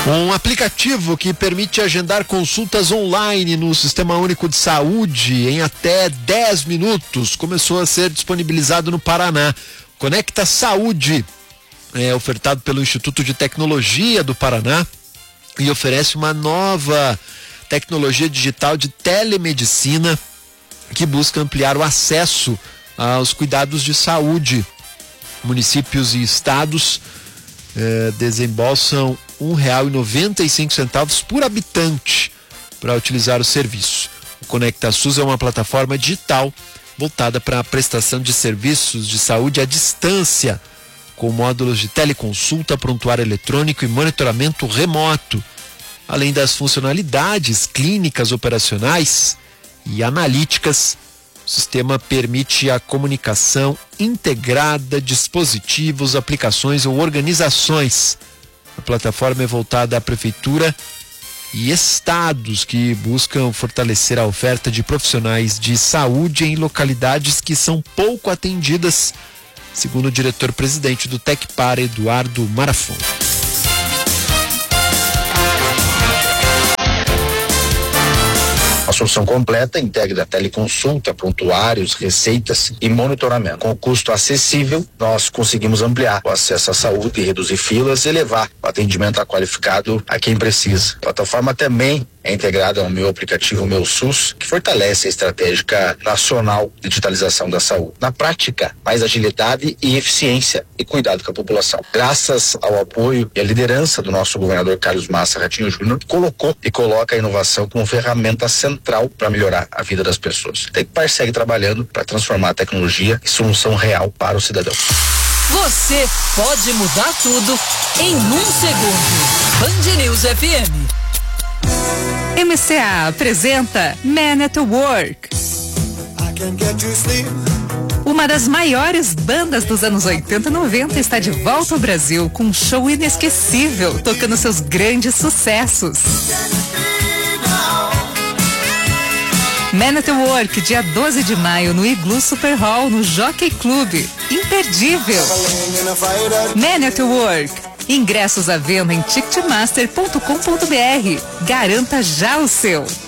Um aplicativo que permite agendar consultas online no Sistema Único de Saúde em até 10 minutos começou a ser disponibilizado no Paraná. Conecta Saúde é ofertado pelo Instituto de Tecnologia do Paraná e oferece uma nova tecnologia digital de telemedicina que busca ampliar o acesso aos cuidados de saúde. Municípios e estados desembolsam R$1,95 por habitante para utilizar o serviço. O Conecta SUS é uma plataforma digital voltada para a prestação de serviços de saúde à distância, com módulos de teleconsulta, prontuário eletrônico e monitoramento remoto, além das funcionalidades clínicas, operacionais e analíticas. O sistema permite a comunicação integrada, dispositivos, aplicações ou organizações. A plataforma é voltada à prefeitura e estados que buscam fortalecer a oferta de profissionais de saúde em localidades que são pouco atendidas, segundo o diretor-presidente do Tecpar, Eduardo Marafon. A solução completa integra teleconsulta, prontuários, receitas e monitoramento. Com o custo acessível, nós conseguimos ampliar o acesso à saúde, reduzir filas e levar o atendimento qualificado a quem precisa. A plataforma também é integrada ao meu aplicativo Meu SUS, que fortalece a estratégia nacional de digitalização da saúde. Na prática, mais agilidade e eficiência e cuidado com a população. Graças ao apoio e à liderança do nosso governador Carlos Massa Ratinho Júnior, que colocou e coloca a inovação como ferramenta central para melhorar a vida das pessoas. A Tecpar segue trabalhando para transformar a tecnologia em solução real para o cidadão. Você pode mudar tudo em 1 segundo. Band News FM. MCA apresenta Man at Work. Uma das maiores bandas dos anos 80 e 90 está de volta ao Brasil com um show inesquecível, tocando seus grandes sucessos. Man at Work, dia 12 de maio, no Iglu Super Hall, no Jockey Club. Imperdível! Man at Work. Ingressos à venda em ticketmaster.com.br. Garanta já o seu.